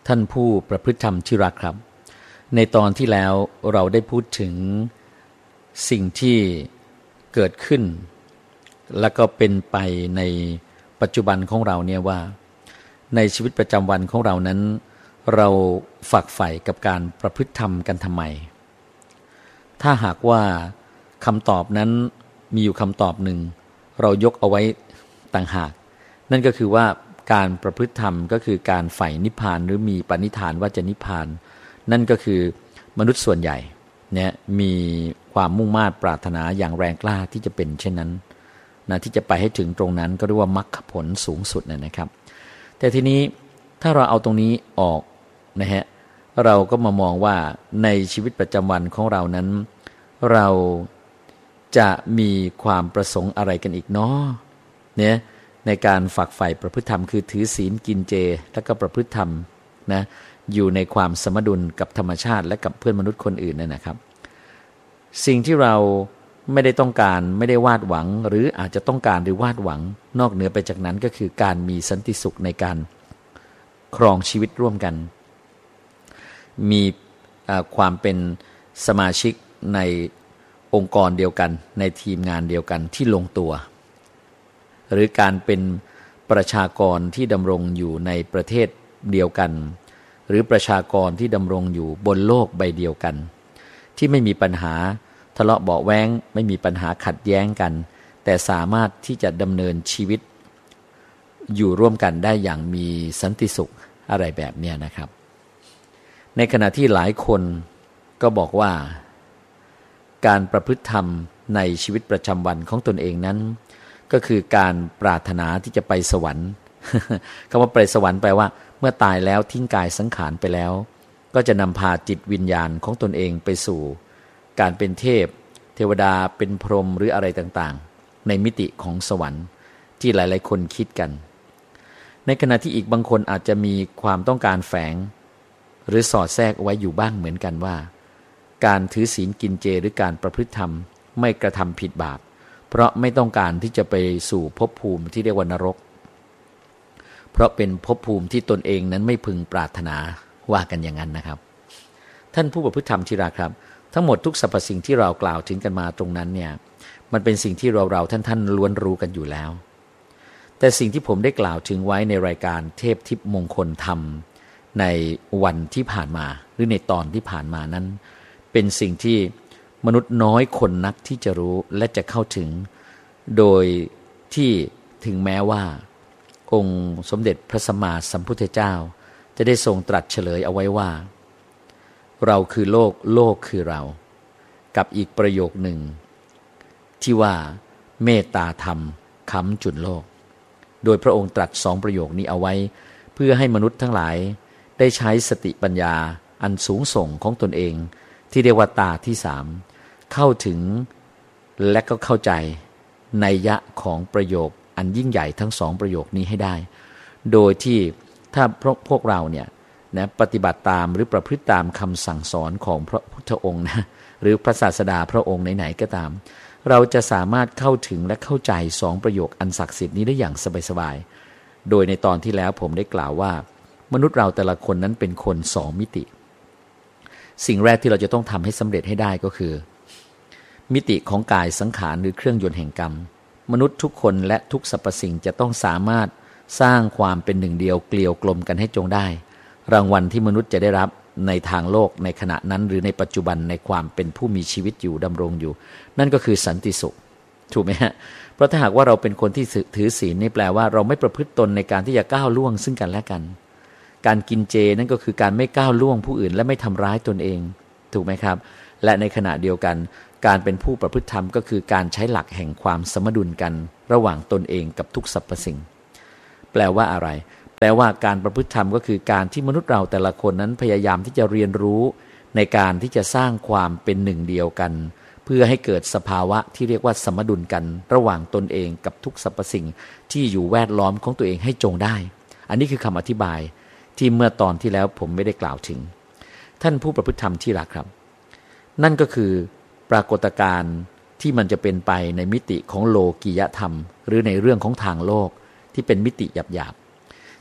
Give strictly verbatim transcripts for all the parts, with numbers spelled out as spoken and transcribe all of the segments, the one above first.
ท่านผู้ประพฤติธรรมที่รักครับในตอนที่แล้วเราได้พูดถึงสิ่งที่เกิดขึ้นแล้วก็เป็นไปในปัจจุบันของเราเนี่ยว่าในชีวิตประจำวันของเรานั้นเราฝักใฝ่กับการประพฤติธรรมกันทำไมถ้าหากว่าคำตอบนั้นมีอยู่คำตอบหนึ่งเรายกเอาไว้ต่างหากนั่นก็คือว่าการประพฤติธรรมก็คือการใฝ่นิพพานหรือมีปณิธานว่าจะนิพพานนั่นก็คือมนุษย์ส่วนใหญ่เนี่ยมีความมุ่งมา่ปรารถนาอย่างแรงกล้าที่จะเป็นเช่นนั้นนะที่จะไปให้ถึงตรงนั้นก็เรียกว่ามรรคผลสูงสุดนะครับแต่ทีนี้ถ้าเราเอาตรงนี้ออกนะฮะเราก็มามองว่าในชีวิตประจำวันของเรานั้นเราจะมีความประสงค์อะไรกันอีกเนาะเนี่ยในการฝักใฝ่ประพฤติธรรมคือถือศีลกินเจแล้วก็ประพฤติธรรมนะอยู่ในความสมดุลกับธรรมชาติและกับเพื่อนมนุษย์คนอื่นนั่นนะครับสิ่งที่เราไม่ได้ต้องการไม่ได้วาดหวังหรืออาจจะต้องการหรือวาดหวังนอกเหนือไปจากนั้นก็คือการมีสันติสุขในการครองชีวิตร่วมกันมีความเป็นสมาชิกในองค์กรเดียวกันในทีมงานเดียวกันที่ลงตัวหรือการเป็นประชากรที่ดำรงอยู่ในประเทศเดียวกันหรือประชากรที่ดำรงอยู่บนโลกใบเดียวกันที่ไม่มีปัญหาทะเลาะเบาะแว้งไม่มีปัญหาขัดแย้งกันแต่สามารถที่จะดำเนินชีวิตอยู่ร่วมกันได้อย่างมีสันติสุขอะไรแบบนี้นะครับในขณะที่หลายคนก็บอกว่าการประพฤติธรรมในชีวิตประจำวันของตนเองนั้นก็คือการปรารถนาที่จะไปสวรรค์ คำว่าไปสวรรค์แปลว่าเมื่อตายแล้วทิ้งกายสังขารไปแล้วก็จะนำพาจิตวิญญาณของตนเองไปสู่การเป็นเทพเทวดาเป็นพรหมหรืออะไรต่างๆในมิติของสวรรค์ที่หลายๆคนคิดกันในขณะที่อีกบางคนอาจจะมีความต้องการแฝงหรือสอดแทรกเอาไว้อยู่บ้างเหมือนกันว่าการถือศีลกินเจหรือการประพฤติธรรมไม่กระทำผิดบาปเพราะไม่ต้องการที่จะไปสู่ภพภูมิที่เรียกว่านรกเพราะเป็นภพภูมิที่ตนเองนั้นไม่พึงปรารถนาว่ากันอย่างนั้นนะครับท่านผู้ประพฤติธรรมที่รักครับทั้งหมดทุกสรรพสิ่งที่เรากล่าวถึงกันมาตรงนั้นเนี่ยมันเป็นสิ่งที่เราเราท่านท่านล้วนรู้กันอยู่แล้วแต่สิ่งที่ผมได้กล่าวถึงไว้ในรายการเทพทิพย์มงคลธรรมในวันที่ผ่านมาหรือในตอนที่ผ่านมานั้นเป็นสิ่งที่มนุษย์น้อยคนนักที่จะรู้และจะเข้าถึงโดยที่ถึงแม้ว่าองค์สมเด็จพระสัมมาสัมพุทธเจ้าจะได้ทรงตรัสเฉลยเอาไว้ว่าเราคือโลกโลกคือเรากับอีกประโยคหนึ่งที่ว่าเมตตาธรรมค้ำจุนโลกโดยพระองค์ตรัสสองประโยคนี้เอาไว้เพื่อให้มนุษย์ทั้งหลายได้ใช้สติปัญญาอันสูงส่งของตนเองที่เรียกว่าตาที่สามเข้าถึงและก็เข้าใจนัยยะของประโยคอันยิ่งใหญ่ทั้งสองประโยคนี้ให้ได้โดยที่ถ้าพวกเราเนี่ยนะปฏิบัติตามหรือประพฤติตามคำสั่งสอนของพระพุทธองค์นะหรือพระศาสดาพระองค์ไหนๆก็ตามเราจะสามารถเข้าถึงและเข้าใจสองประโยคอันศักดิ์สิทธิ์นี้ได้อย่างสบายๆโดยในตอนที่แล้วผมได้กล่าวว่ามนุษย์เราแต่ละคนนั้นเป็นคนสองมิติสิ่งแรกที่เราจะต้องทำให้สำเร็จให้ได้ก็คือมิติของกายสังขารหรือเครื่องยนต์แห่งกรรมมนุษย์ทุกคนและทุกสรรพสิ่งจะต้องสามารถสร้างความเป็นหนึ่งเดียวเกลียวกลมกันให้จงได้รางวัลที่มนุษย์จะได้รับในทางโลกในขณะนั้นหรือในปัจจุบันในความเป็นผู้มีชีวิตอยู่ดำรงอยู่นั่นก็คือสันติสุขถูกไหมฮะเพราะถ้าหากว่าเราเป็นคนที่ถือศีลนี่แปลว่าเราไม่ประพฤติตนในการที่จะก้าวล่วงซึ่งกันและกันการกินเจนั่นก็คือการไม่ก้าวล่วงผู้อื่นและไม่ทำร้ายตนเองถูกไหมครับและในขณะเดียวกันการเป็นผู้ประพฤติธรรมก็คือการใช้หลักแห่งความสมดุลกันระหว่างตนเองกับทุกสรรพสิ่งแปลว่าอะไรแปลว่าการประพฤติธรรมก็คือการที่มนุษย์เราแต่ละคนนั้นพยายามที่จะเรียนรู้ในการที่จะสร้างความเป็นหนึ่งเดียวกันเพื่อให้เกิดสภาวะที่เรียกว่าสมดุลกันระหว่างตนเองกับทุกสรรพสิ่งที่อยู่แวดล้อมของตัวเองให้จงได้อันนี้คือคำอธิบายที่เมื่อตอนที่แล้วผมไม่ได้กล่าวถึงท่านผู้ประพฤติธรรมที่รักครับนั่นก็คือปรากฏการณ์ที่มันจะเป็นไปในมิติของโลกียธรรมหรือในเรื่องของทางโลกที่เป็นมิติหยาบๆ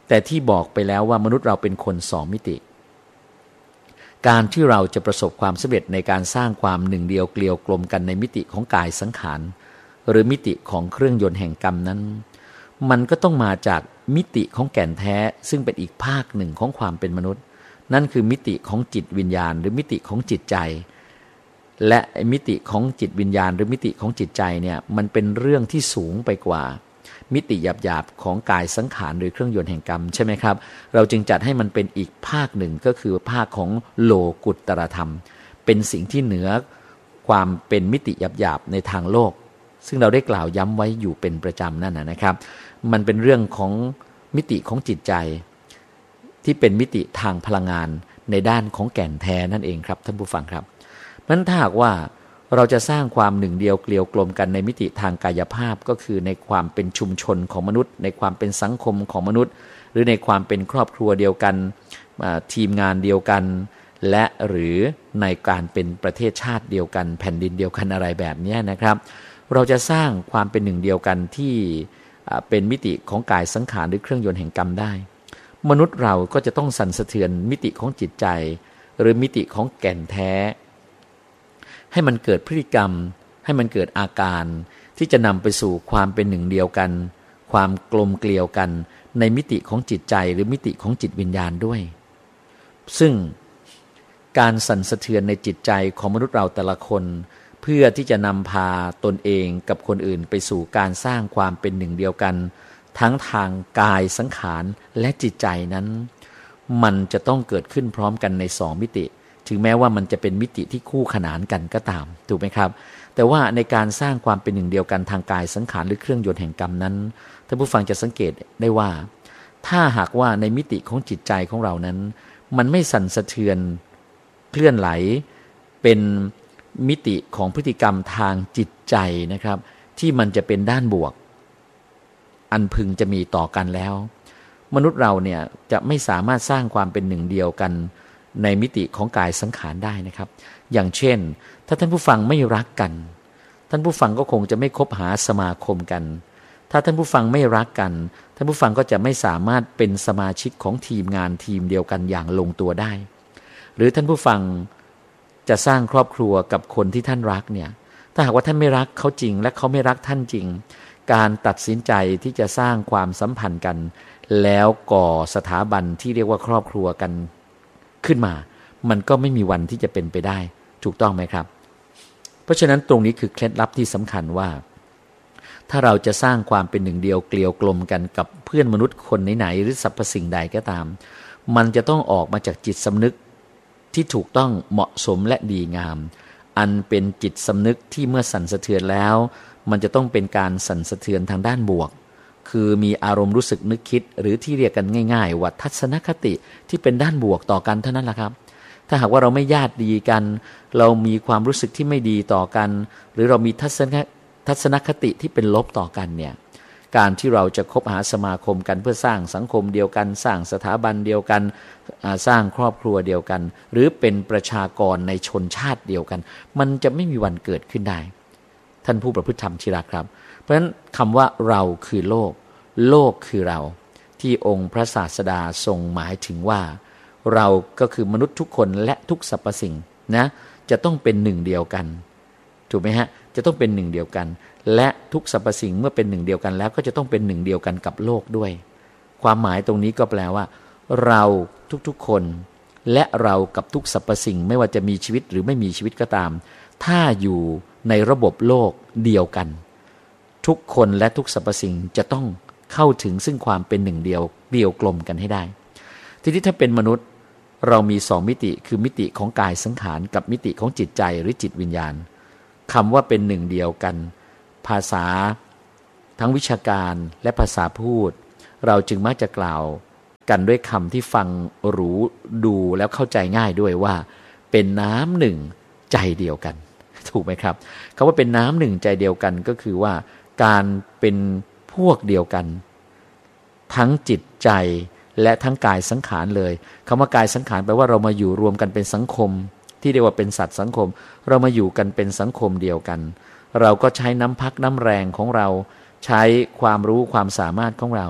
แต่ที่บอกไปแล้วว่ามนุษย์เราเป็นคนสองมิติการที่เราจะประสบความสำเร็จในการสร้างความหนึ่งเดียวเกลียวกลมกันในมิติของกายสังขารหรือมิติของเครื่องยนต์แห่งกรรมนั้นมันก็ต้องมาจากมิติของแก่นแท้ซึ่งเป็นอีกภาคหนึ่งของความเป็นมนุษย์นั่นคือมิติของจิตวิญญาณหรือมิติของจิตใจและมิติของจิตวิญญาณหรือมิติของจิตใจเนี่ยมันเป็นเรื่องที่สูงไปกว่ามิติหยาบๆของกายสังขารหรือเครื่องยนต์แห่งกรรมใช่ไหมครับเราจึงจัดให้มันเป็นอีกภาคหนึ่งก็คือภาคของโลกุตตรธรรมเป็นสิ่งที่เหนือความเป็นมิติหยาบๆในทางโลกซึ่งเราได้กล่าวย้ำไว้อยู่เป็นประจำนั่นนะครับมันเป็นเรื่องของมิติของจิตใจที่เป็นมิติทางพลังงานในด้านของแก่นแท้นั่นเองครับท่านผู้ฟังครับเพราะฉะนั้นถ้าหากว่าเราจะสร้างความหนึ่งเดียวเกลียวกลมกันในมิติทางกายภาพก็คือในความเป็นชุมชนของมนุษย์ในความเป็นสังคมของมนุษย์หรือในความเป็นครอบครัวเดียวกันทีมงานเดียวกันและหรือในการเป็นประเทศชาติเดียวกันแผ่นดินเดียวกันอะไรแบบนี้นะครับเราจะสร้างความเป็นหนึ่งเดียวกันที่เป็นมิติของกายสังขารหรือเครื่องยนต์แห่งกรรมได้มนุษย์เราก็จะต้องสั่นสะเทือนมิติของจิตใจหรือมิติของแก่นแท้ให้มันเกิดพฤติกรรมให้มันเกิดอาการที่จะนำไปสู่ความเป็นหนึ่งเดียวกันความกลมเกลียวกันในมิติของจิตใจหรือมิติของจิตวิญญาณด้วยซึ่งการสั่นสะเทือนในจิตใจของมนุษย์เราแต่ละคนเพื่อที่จะนำพาตนเองกับคนอื่นไปสู่การสร้างความเป็นหนึ่งเดียวกันทั้งทางกายสังขารและจิตใจนั้นมันจะต้องเกิดขึ้นพร้อมกันในสองมิติถึงแม้ว่ามันจะเป็นมิติที่คู่ขนานกันก็ตามถูกไหมครับแต่ว่าในการสร้างความเป็นหนึ่งเดียวกันทางกายสังขารหรือเครื่องยนต์แห่งกรรมนั้นท่านผู้ฟังจะสังเกตได้ว่าถ้าหากว่าในมิติของจิตใจของเรานั้นมันไม่สั่นสะเทือนเคลื่อนไหลเป็นมิติของพฤติกรรมทางจิตใจนะครับที่มันจะเป็นด้านบวกอันพึงจะมีต่อกันแล้วมนุษย์เราเนี่ยจะไม่สามารถสร้างความเป็นหนึ่งเดียวกันในมิติของกายสังขารได้นะครับอย่างเช่นถ้าท่านผู้ฟังไม่รักกันท่านผู้ฟังก็คงจะไม่คบหาสมาคมกันถ้าท่านผู้ฟังไม่รักกันท่านผู้ฟังก็จะไม่สามารถเป็นสมาชิกของทีมงานทีมเดียวกันอย่างลงตัวได้หรือท่านผู้ฟังจะสร้างครอบครัวกับคนที่ท่านรักเนี่ยถ้าหากว่าท่านไม่รักเขาจริงและเขาไม่รักท่านจริงการตัดสินใจที่จะสร้างความสัมพันธ์กันแล้วก่อสถาบันที่เรียกว่าครอบครัวกันขึ้นมามันก็ไม่มีวันที่จะเป็นไปได้ถูกต้องไหมครับเพราะฉะนั้นตรงนี้คือเคล็ดลับที่สำคัญว่าถ้าเราจะสร้างความเป็นหนึ่งเดียวเกลียวกลมกันกับเพื่อนมนุษย์คนไหนๆหรือสรรพสิ่งใดก็ตามมันจะต้องออกมาจากจิตสำนึกที่ถูกต้องเหมาะสมและดีงามอันเป็นจิตสำนึกที่เมื่อสั่นสะเทือนแล้วมันจะต้องเป็นการสั่นสะเทือนทางด้านบวกคือมีอารมณ์รู้สึกนึกคิดหรือที่เรียกกันง่ายๆว่าทัศนคติที่เป็นด้านบวกต่อกันเท่านั้นแหละครับถ้าหากว่าเราไม่ญาติดีกันเรามีความรู้สึกที่ไม่ดีต่อกันหรือเรามีทัศนทัศนคติที่เป็นลบต่อกันเนี่ยการที่เราจะคบหาสมาคมกันเพื่อสร้างสังคมเดียวกันสร้างสถาบันเดียวกันสร้างครอบครัวเดียวกันหรือเป็นประชากรในชนชาติเดียวกันมันจะไม่มีวันเกิดขึ้นได้ท่านผู้ประพฤติธรรมที่รักครับเพราะฉะนั้นคำว่าเราคือโลกโลกคือเราที่องค์พระศาสดาทรงหมายถึงว่าเราก็คือมนุษย์ทุกคนและทุกสรรพสิ่งนะจะต้องเป็นหนึ่งเดียวกันถูกไหมฮะจะต้องเป็นหนึ่งเดียวกันและทุกสรรพสิ่งเมื่อเป็นหนึ่งเดียวกันแล้วก็จะต้องเป็นหนึ่งเดียวกันกับโลกด้วยความหมายตรงนี้ก็แปลว่าเราทุกๆคนและเรากับทุกสรรพสิ่งไม่ว่าจะมีชีวิตหรือไม่มีชีวิตก็ตามถ้าอยู่ในระบบโลกเดียวกันทุกคนและทุกสรรพสิ่งจะต้องเข้าถึงซึ่งความเป็นหนึ่งเดียวเดียวกลมกันให้ได้ทีนี้ถ้าเป็นมนุษย์เรามีสองมิติคือมิติของกายสังขารกับมิติของจิตใจหรือจิตวิญญาณคำว่าเป็นหนึ่งเดียวกันภาษาทั้งวิชาการและภาษาพูดเราจึงมักจะกล่าวกันด้วยคำที่ฟังรู้ดูแล้วเข้าใจง่ายด้วยว่าเป็นน้ำหนึ่งใจเดียวกันถูกไหมครับคำว่าเป็นน้ำหนึ่งใจเดียวกันก็คือว่าการเป็นพวกเดียวกันทั้งจิตใจและทั้งกายสังขารเลยคำว่ากายสังขารแปลว่าเรามาอยู่รวมกันเป็นสังคมที่เรียกว่าเป็นสัตว์สังคมเรามาอยู่กันเป็นสังคมเดียวกันเราก็ใช้น้ำพักน้ำแรงของเราใช้ความรู้ความสามารถของเรา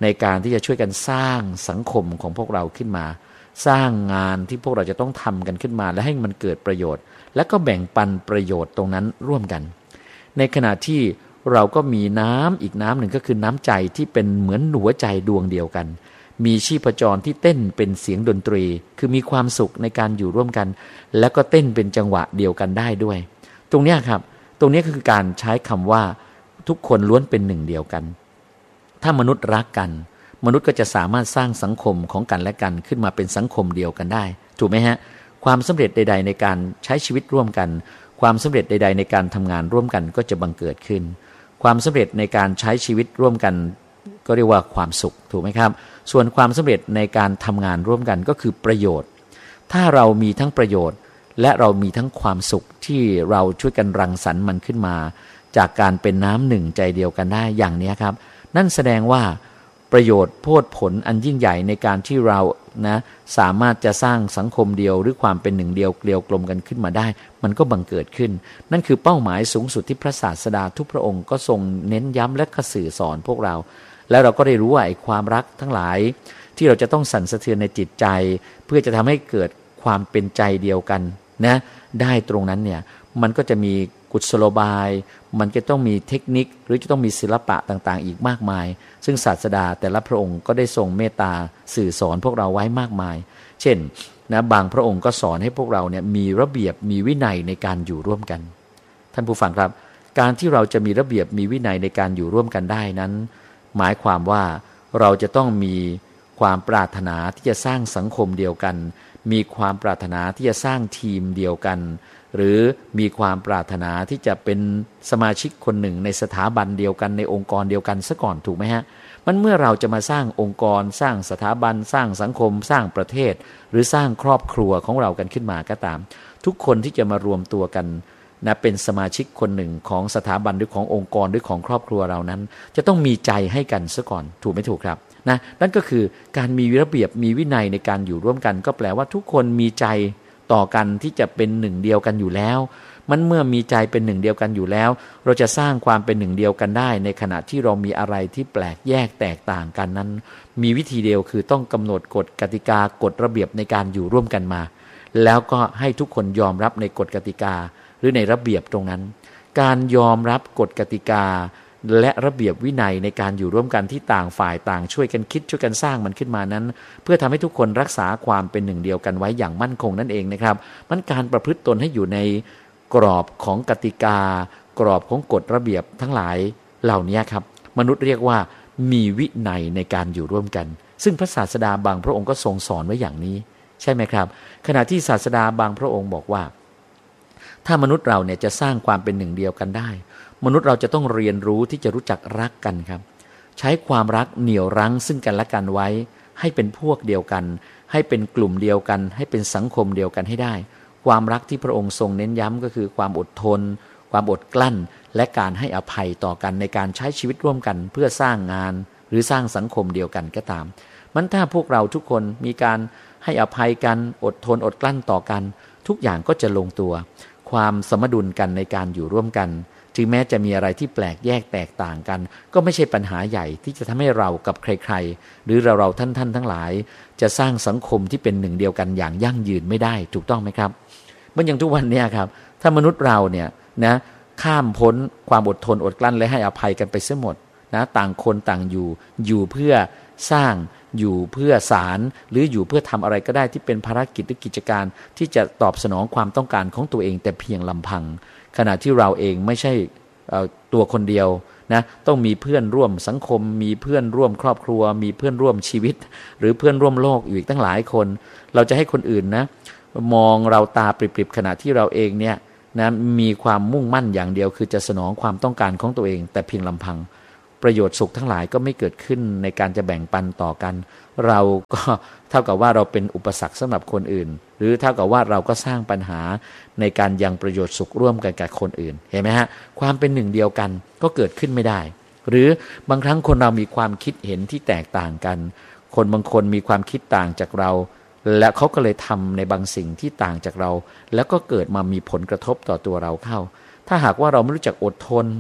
ในการที่จะช่วยกันสร้างสังคมของพวกเราขึ้นมาสร้างงานที่พวกเราจะต้องทำกันขึ้นมาและให้มันเกิดประโยชน์และก็แบ่งปันประโยชน์ตรงนั้นร่วมกันในขณะที่เราก็มีน้ำอีกน้ำหนึ่งก็คือน้ำใจที่เป็นเหมือนหัวใจดวงเดียวกันมีชีพจรที่เต้นเป็นเสียงดนตรีคือมีความสุขในการอยู่ร่วมกันแล้วก็เต้นเป็นจังหวะเดียวกันได้ด้วยตรงนี้ครับตรงนี้คือการใช้คำว่าทุกคนล้วนเป็นหนึ่งเดียวกันถ้ามนุษย์รักกันมนุษย์ก็จะสามารถสร้างสังคมของกันและกันขึ้นมาเป็นสังคมเดียวกันได้ถูกไหมฮะความสำเร็จใดๆในการใช้ชีวิตร่วมกันความสำเร็จใดๆในการทำงานร่วมกันก็จะบังเกิดขึ้นความสำเร็จในการใช้ชีวิตร่วมกันก็เรียกว่าความสุขถูกไหมครับส่วนความสำเร็จในการทำงานร่วมกันก็คือประโยชน์ถ้าเรามีทั้งประโยชน์และเรามีทั้งความสุขที่เราช่วยกันรังสรรค์มันขึ้นมาจากการเป็นน้ำหนึ่งใจเดียวกันได้อย่างนี้ครับนั่นแสดงว่าประโยชน์โพดผลอันยิ่งใหญ่ในการที่เรานะสามารถจะสร้างสังคมเดียวหรือความเป็นหนึ่งเดียวเกลียวกลมกันขึ้นมาได้มันก็บังเกิดขึ้นนั่นคือเป้าหมายสูงสุดที่พระศาสดาทุกพระองค์ก็ทรงเน้นย้ำและก็สื่อสอนพวกเราแล้วเราก็ได้รู้ว่าไอ้ความรักทั้งหลายที่เราจะต้องสั่นสะเทือนในจิตใจเพื่อจะทำให้เกิดความเป็นใจเดียวกันนะได้ตรงนั้นเนี่ยมันก็จะมีกุศโลบายมันจะต้องมีเทคนิคหรือจะต้องมีศิลปะต่างๆอีกมากมายซึ่งศาสดาแต่ละพระองค์ก็ได้ทรงเมตตาสื่อสอนพวกเราไว้มากมายเช่นนะบางพระองค์ก็สอนให้พวกเราเนี่ยมีระเบียบมีวินัยในการอยู่ร่วมกันท่านผู้ฟังครับการที่เราจะมีระเบียบมีวินัยในการอยู่ร่วมกันได้นั้นหมายความว่าเราจะต้องมีความปรารถนาที่จะสร้างสังคมเดียวกันมีความปรารถนาที่จะสร้างทีมเดียวกันหรือมีความปรารถนาที่จะเป็นสมาชิกคนหนึ่งในสถาบันเดียวกันในองค์กรเดียวกันซะก่อนถูกไหมฮะมันเมื่อเราจะมาสร้างองค์กรสร้างสถาบันสร้างสังคมสร้างประเทศหรือสร้างครอบครัวของเรากันขึ้นมาก็ตามทุกคนที่จะมารวมตัวกันนะเป็นสมาชิกคนหนึ่งของสถาบันหรือขององค์กรหรือของครอบครัวเรานั้นจะต้องมีใจให้กันซะก่อนถูกไม่ถูกครับนะนั่นก็คือการมีระเบียบมีวินัยในการอยู่ร่วมกันก็แปลว่าทุกคนมีใจต่อกันที่จะเป็นหนึ่งเดียวกันอยู่แล้วมันเมื่อมีใจเป็นหนึ่งเดียวกันอยู่แล้วเราจะสร้างความเป็นหนึ่งเดียวกันได้ในขณะที่เรามีอะไรที่แปลกแยกแตกต่างกันนั้นมีวิธีเดียวคือต้องกำหนดกฎกติกากฎระเบียบในการอยู่ร่วมกันมาแล้วก็ให้ทุกคนยอมรับในกฎกติกาหรือในระเบียบตรงนั้นการยอมรับกฎกติกาและระเบียบวินัยในการอยู่ร่วมกันที่ต่างฝ่ายต่างช่วยกันคิดช่วยกันสร้างมันขึ้นมานั้นเพื่อทำให้ทุกคนรักษาความเป็นหนึ่งเดียวกันไว้อย่างมั่นคงนั่นเองนะครับมันการประพฤติตนให้อยู่ในกรอบของกติกากรอบของกฎระเบียบทั้งหลายเหล่านี้ครับมนุษย์เรียกว่ามีวินัยในการอยู่ร่วมกันซึ่งพระศาสดาบางพระองค์ก็ทรงสอนไว้อย่างนี้ใช่ไหมครับขณะที่ศาสดาบางพระองค์บอกว่าถ้ามนุษย์เราเนี่ยจะสร้างความเป็นหนึ่งเดียวกันได้มนุษย์เราจะต้องเรียนรู้ที่จะรู้จักรักกันครับใช้ความรักเหนี่ยวรั้งซึ่งกันและกันไว้ให้เป็นพวกเดียวกันให้เป็นกลุ่มเดียวกันให้เป็นสังคมเดียวกันให้ได้ความรักที่พระองค์ทรงเน้นย้ำก็คือความอดทนความอดกลั้นและการให้อภัยต่อกันในการใช้ชีวิตร่วมกันเพื่อสร้างงานหรือสร้างสังคมเดียวกันก็ตามมันถ้าพวกเราทุกคนมีการให้อภัยกันอดทนอดกลั้นต่อกันทุกอย่างก็จะลงตัวความสมดุลกันในการอยู่ร่วมกันถึงแม้จะมีอะไรที่แปลกแยกแตกต่างกันก็ไม่ใช่ปัญหาใหญ่ที่จะทำให้เรากับใครๆหรือเราเราท่านๆทั้งหลายจะสร้างสังคมที่เป็นหนึ่งเดียวกันอย่างยั่งยืนไม่ได้ถูกต้องไหมครับเมื่ออย่างทุกวันนี้ครับถ้ามนุษย์เราเนี่ยนะข้ามพ้นความอดทนอดกลั้นและให้อภัยกันไปเสียหมดนะต่างคนต่างอยู่อยู่เพื่อสร้างอยู่เพื่อสารหรืออยู่เพื่อทำอะไรก็ได้ที่เป็นภารกิจหรือกิจการที่จะตอบสนองความต้องการของตัวเองแต่เพียงลำพังขณะที่เราเองไม่ใช่ตัวคนเดียวนะต้องมีเพื่อนร่วมสังคมมีเพื่อนร่วมครอบครัวมีเพื่อนร่วมชีวิตหรือเพื่อนร่วมโลกอยู่อีกตั้งหลายคนเราจะให้คนอื่นนะมองเราตาปริบๆขณะที่เราเองเนี่ยนะมีความมุ่งมั่นอย่างเดียวคือจะสนองความต้องการของตัวเองแต่เพียงลำพังประโยชน์สุขทั้งหลายก็ไม่เกิดขึ้นในการจะแบ่งปันต่อกันเราก็เท่ากับว่าเราเป็นอุปสรรคสำหรับคนอื่นหรือเท่ากับว่าเราก็สร้างปัญหาในการยังประโยชน์สุขร่วมกันกับคนอื่นเห็นไหมฮะความเป็นหนึ่งเดียวกันก็เกิดขึ้นไม่ได้หรือบางครั้งคนเรามีความคิดเห็นที่แตกต่างกันคนบางคนมีความคิดต่างจากเราและเขาก็เลยทำในบางสิ่งที่ต่างจากเราแล้วก็เกิดมามีผลกระทบต่อตัวเราเข้าถ้าหากว่าเราไม่รู้จักอดทน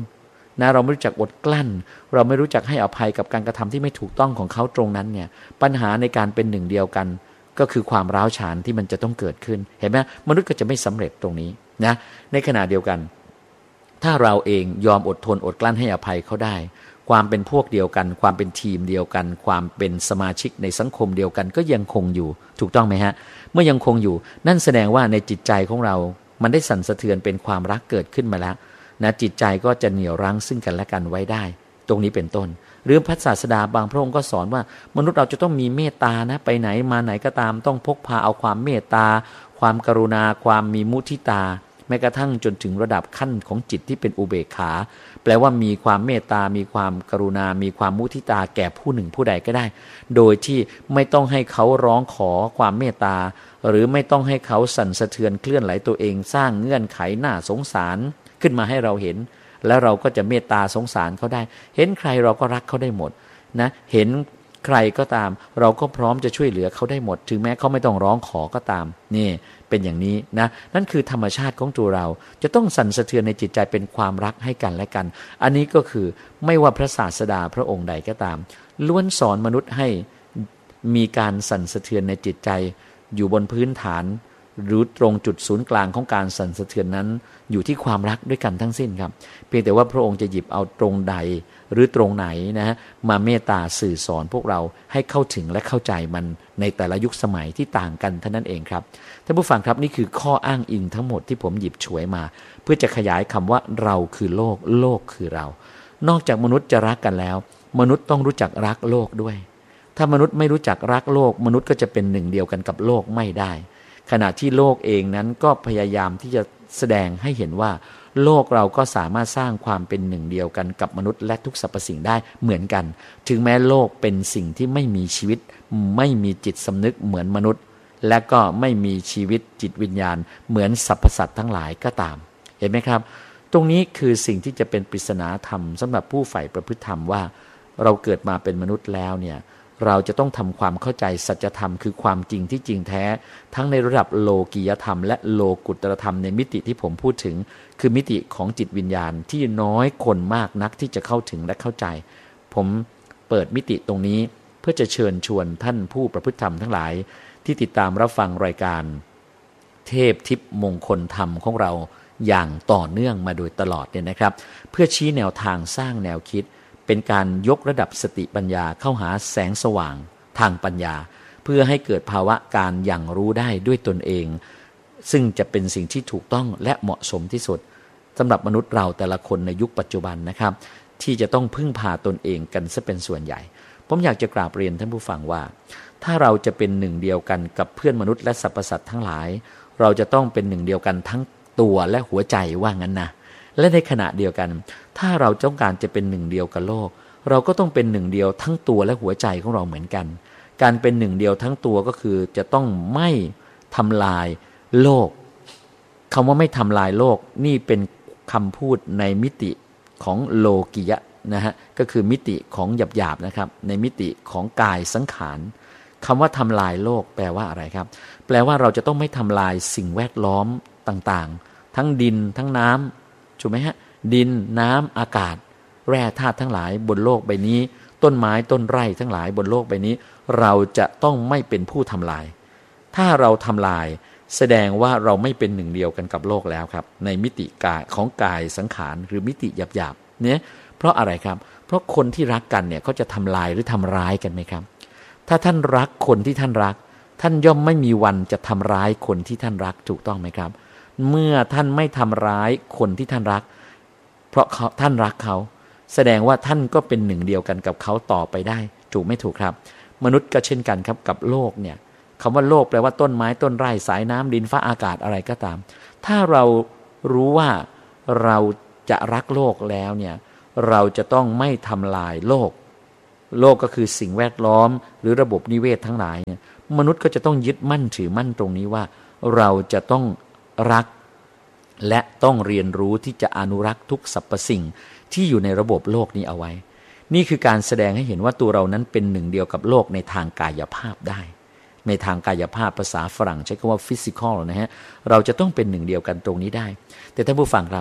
นะเราไม่รู้จักอดกลั้นเราไม่รู้จักให้อภัยกับการกระทำที่ไม่ถูกต้องของเขาตรงนั้นเนี่ยปัญหาในการเป็นหนึ่งเดียวกันก็คือความร้าวฉานที่มันจะต้องเกิดขึ้นเห็นไหมมนุษย์ก็จะไม่สำเร็จตรงนี้นะในขณะเดียวกันถ้าเราเองยอมอดทนอดกลั้นให้อภัยเขาได้ความเป็นพวกเดียวกันความเป็นทีมเดียวกันความเป็นสมาชิกในสังคมเดียวกันก็ยังคงอยู่ถูกต้องไหมฮะเมื่อยังคงอยู่นั่นแสดงว่าในจิตใจของเรามันได้สั่นสะเทือนเป็นความรักเกิดขึ้นมาแล้วนะจิตใจก็จะเหนี่ยวรั้งซึ่งกันและกันไว้ได้ตรงนี้เป็นต้นหรือพระศาสดาบางพระองค์ก็สอนว่ามนุษย์เราจะต้องมีเมตตานะไปไหนมาไหนก็ตามต้องพกพาเอาความเมตตาความกรุณาความมีมุทิตาแม้กระทั่งจนถึงระดับขั้นของจิตที่เป็นอุเบกขาแปลว่ามีความเมตตามีความกรุณามีความมุทิตาแก่ผู้หนึ่งผู้ใดก็ได้โดยที่ไม่ต้องให้เขาร้องขอความเมตตาหรือไม่ต้องให้เขาสั่นสะเทือนเคลื่อนไหลตัวเองสร้างเงื่อนไขหน้าสงสารขึ้นมาให้เราเห็นแล้วเราก็จะเมตตาสงสารเขาได้เห็นใครเราก็รักเขาได้หมดนะเห็นใครก็ตามเราก็พร้อมจะช่วยเหลือเขาได้หมดถึงแม้เขาไม่ต้องร้องขอก็ตามนี่เป็นอย่างนี้นะนั่นคือธรรมชาติของตัวเราจะต้องสั่นสะเทือนในจิตใจเป็นความรักให้กันและกันอันนี้ก็คือไม่ว่าพระศาสดาพระองค์ใดก็ตามล้วนสอนมนุษย์ให้มีการสั่นสะเทือนในจิตใจอยู่บนพื้นฐานหรือตรงจุดศูนย์กลางของการสั่นสะเทือนนั้นอยู่ที่ความรักด้วยกันทั้งสิ้นครับเพียงแต่ว่าพระองค์จะหยิบเอาตรงใดหรือตรงไหนนะฮะมาเมตตาสื่อสอนพวกเราให้เข้าถึงและเข้าใจมันในแต่ละยุคสมัยที่ต่างกันเท่านั้นเองครับท่านผู้ฟังครับนี่คือข้ออ้างอิงทั้งหมดที่ผมหยิบฉวยมาเพื่อจะขยายคำว่าเราคือโลกโลกคือเรานอกจากมนุษย์จะรักกันแล้วมนุษย์ต้องรู้จักรักโลกด้วยถ้ามนุษย์ไม่รู้จักรักโลกมนุษย์ก็จะเป็นหนึ่งเดียวกันกับโลกไม่ได้ขณะที่โลกเองนั้นก็พยายามที่จะแสดงให้เห็นว่าโลกเราก็สามารถสร้างความเป็นหนึ่งเดียวกันกับมนุษย์และทุกสรรพสิ่งได้เหมือนกันถึงแม้โลกเป็นสิ่งที่ไม่มีชีวิตไม่มีจิตสำนึกเหมือนมนุษย์และก็ไม่มีชีวิตจิตวิญญาณเหมือนสรรพสัตว์ทั้งหลายก็ตามเห็นไหมครับตรงนี้คือสิ่งที่จะเป็นปริศนาธรรมสำหรับผู้ใฝ่ประพฤติธรรมว่าเราเกิดมาเป็นมนุษย์แล้วเนี่ยเราจะต้องทำความเข้าใจสัจธรรมคือความจริงที่จริงแท้ทั้งในระดับโลกียธรรมและโลกุตตรธรรมในมิติที่ผมพูดถึงคือมิติของจิตวิญญาณที่น้อยคนมากนักที่จะเข้าถึงและเข้าใจผมเปิดมิติตรงนี้เพื่อจะเชิญชวนท่านผู้ประพฤติธรรมทั้งหลายที่ติดตามรับฟังรายการเทพทิพย์มงคลธรรมของเราอย่างต่อเนื่องมาโดยตลอดเนี่ยนะครับเพื่อชี้แนวทางสร้างแนวคิดเป็นการยกระดับสติปัญญาเข้าหาแสงสว่างทางปัญญาเพื่อให้เกิดภาวะการอย่างรู้ได้ด้วยตนเองซึ่งจะเป็นสิ่งที่ถูกต้องและเหมาะสมที่สุดสำหรับมนุษย์เราแต่ละคนในยุคปัจจุบันนะครับที่จะต้องพึ่งพาตนเองกันซะเป็นส่วนใหญ่ผมอยากจะกราบเรียนท่านผู้ฟังว่าถ้าเราจะเป็นหนึ่งเดียวกันกับเพื่อนมนุษย์และสรรพสัตว์ทั้งหลายเราจะต้องเป็นหนึ่งเดียวกันทั้งตัวและหัวใจว่างั้นนะและในขณะเดียวกันถ้าเราต้องการจะเป็นหนึ่งเดียวกับโลกเราก็ต้องเป็นหนึ่งเดียวทั้งตัวและหัวใจของเราเหมือนกันการเป็นหนึ่งเดียวทั้งตัวก็คือจะต้องไม่ทำลายโลกคำว่าไม่ทำลายโลกนี่เป็นคำพูดในมิติของโลกิยะนะฮะก็คือมิติของหยาบๆนะครับในมิติของกายสังขารคำว่าทำลายโลกแปลว่าอะไรครับแปลว่าเราจะต้องไม่ทำลายสิ่งแวดล้อมต่างๆทั้งดินทั้งน้ำถูกไหมฮะดินน้ำอากาศแร่ธาตุทั้งหลายบนโลกใบนี้ต้นไม้ต้นไร่ทั้งหลายบนโลกใบนี้เราจะต้องไม่เป็นผู้ทำลายถ้าเราทำลายแสดงว่าเราไม่เป็นหนึ่งเดียวกันกับโลกแล้วครับในมิติกายของกายสังขารหรือมิติหยาบๆเนี่ยเพราะอะไรครับเพราะคนที่รักกันเนี่ยเขาจะทำลายหรือทำร้ายกันไหมครับถ้าท่านรักคนที่ท่านรักท่านย่อมไม่มีวันจะทำร้ายคนที่ท่านรักถูกต้องไหมครับเมื่อท่านไม่ทำร้ายคนที่ท่านรักเพราะเขาท่านรักเขาแสดงว่าท่านก็เป็นหนึ่งเดียวกันกับเขาต่อไปได้ถูกไม่ถูกครับมนุษย์ก็เช่นกันครับกับโลกเนี่ยคำว่าโลกแปลว่าต้นไม้ต้นไร่สายน้ำดินฟ้าอากาศอะไรก็ตามถ้าเรารู้ว่าเราจะรักโลกแล้วเนี่ยเราจะต้องไม่ทำลายโลกโลกก็คือสิ่งแวดล้อมหรือระบบนิเวศทั้งหลายเนี่ยมนุษย์ก็จะต้องยึดมั่นถือมั่นตรงนี้ว่าเราจะต้องรักและต้องเรียนรู้ที่จะอนุรักษ์ทุกสรรพสิ่งที่อยู่ในระบบโลกนี้เอาไว้นี่คือการแสดงให้เห็นว่าตัวเรานั้นเป็นหนึ่งเดียวกับโลกในทางกายภาพได้ในทางกายภาพภาษาฝรั่งใช้คำว่า physical นะฮะเราจะต้องเป็นหนึ่งเดียวกันตรงนี้ได้แต่ท่านผู้ฟังครับ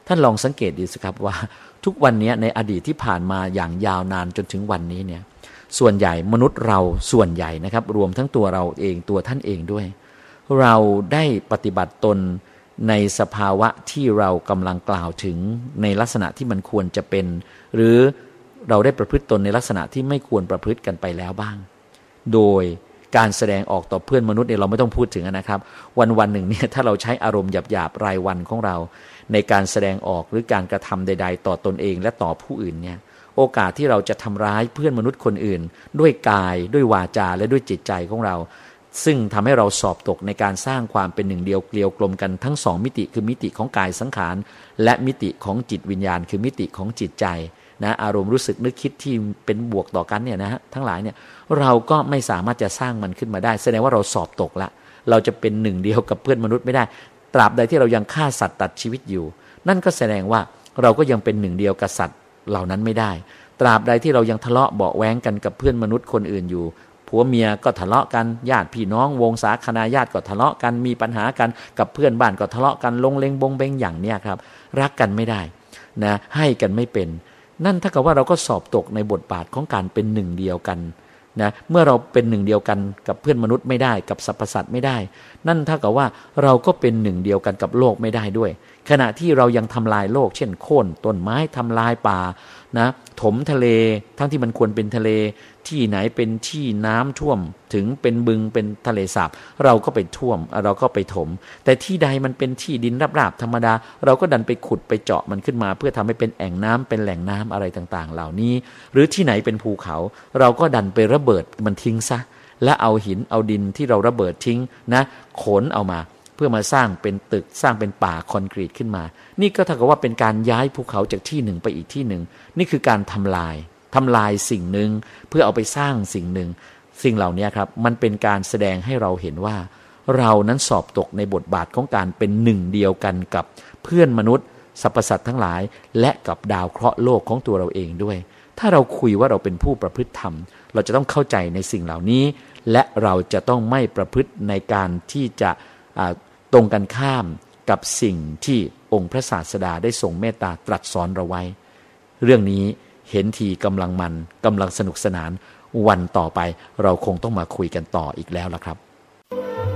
ท่านลองสังเกตดูสิครับว่าทุกวันนี้ในอดีตที่ผ่านมาอย่างยาวนานจนถึงวันนี้เนี่ยส่วนใหญ่มนุษย์เราส่วนใหญ่นะครับรวมทั้งตัวเราเองตัวท่านเองด้วยเราได้ปฏิบัติตนในสภาวะที่เรากำลังกล่าวถึงในลักษณะที่มันควรจะเป็นหรือเราได้ประพฤติตนในลักษณะที่ไม่ควรประพฤติกันไปแล้วบ้างโดยการแสดงออกต่อเพื่อนมนุษย์เนี่ยเราไม่ต้องพูดถึงนะครับวันวันหนึ่งเนี่ยถ้าเราใช้อารมณ์หยาบๆรายวันของเราในการแสดงออกหรือการกระทำใดๆต่อตนเองและต่อผู้อื่นเนี่ยโอกาสที่เราจะทำร้ายเพื่อนมนุษย์คนอื่นด้วยกายด้วยวาจาและด้วยจิตใจของเราซึ่งทำให้เราสอบตกในการสร้างความเป็นหนึ่งเดียวเกลียวกลมกันทั้งสองมิติคือมิติของกายสังขารและมิติของจิตวิญญาณคือมิติของจิตใจนะอารมณ์รู้สึกนึกคิดที่เป็นบวกต่อกันเนี่ยนะฮะทั้งหลายเนี่ยเราก็ไม่สามารถจะสร้างมันขึ้นมาได้แสดงว่าเราสอบตกละเราจะเป็นหนึ่งเดียวกับเพื่อนมนุษย์ไม่ได้ตราบใดที่เรายังฆ่าสัตว์ตัดชีวิตอยู่นั่นก็แสดงว่าเราก็ยังเป็นหนึ่งเดียวกับสัตว์เหล่านั้นไม่ได้ตราบใดที่เรายังทะเลาะเบาะแว้งกันกับเพื่อนมนุษย์คนอื่นอยู่ผัวเมียก็ทะเลาะกันญาติพี่น้องวงศาคณาญาติก็ทะเลาะกันมีปัญหากันกับเพื่อนบ้านก็ทะเลาะกันลงเลงบงเบงอย่างเนี้ยครับรักกันไม่ได้นะให้กันไม่เป็นนั่นถ้ากับว่าเราก็สอบตกในบทบาทของการเป็นหนึ่งเดียวกันนะเมื่อเราเป็นหนึ่งเดียวกันกับเพื่อนมนุษย์ไม่ได้กับสรรพสัตว์ไม่ได้นั่นเท่ากับว่าเราก็เป็นหนึ่งเดียวกันกับโลกไม่ได้ด้วยขณะที่เรายังทำลายโลกเช่นโค่นต้นไม้ทำลายป่านะถมทะเลทั้งที่มันควรเป็นทะเลที่ไหนเป็นที่น้ำท่วมถึงเป็นบึงเป็นทะเลสาบเราก็ไปท่วมเราก็ไปถมแต่ที่ใดมันเป็นที่ดินราบๆธรรมดาเราก็ดันไปขุดไปเจาะมันขึ้นมาเพื่อทำให้เป็นแอ่งน้ำเป็นแหล่งน้ำอะไรต่างๆเหล่านี้หรือที่ไหนเป็นภูเขาเราก็ดันไประเบิดมันทิ้งซะและเอาหินเอาดินที่เราระเบิดทิ้งนะขนเอามาเพื่อมาสร้างเป็นตึกสร้างเป็นป่าคอนกรีตขึ้นมานี่ก็เท่ากับว่าเป็นการย้ายภูเขาจากที่หนึ่งไปอีกที่หนึ่งนี่คือการทำลายทำลายสิ่งหนึ่งเพื่อเอาไปสร้างสิ่งหนึ่งสิ่งเหล่านี้ครับมันเป็นการแสดงให้เราเห็นว่าเรานั้นสอบตกในบทบาทของการเป็นหนึ่งเดียวกันกับเพื่อนมนุษย์สรรพสัตว์ทั้งหลายและกับดาวเคราะห์โลกของตัวเราเองด้วยถ้าเราคุยว่าเราเป็นผู้ประพฤติธรรมเราจะต้องเข้าใจในสิ่งเหล่านี้และเราจะต้องไม่ประพฤติในการที่จะตรงกันข้ามกับสิ่งที่องค์พระศาสดาได้ทรงเมตตาตรัสสอนเราไว้เรื่องนี้เห็นทีกำลังมันกำลังสนุกสนานวันต่อไปเราคงต้องมาคุยกันต่ออีกแล้วล่ะครับ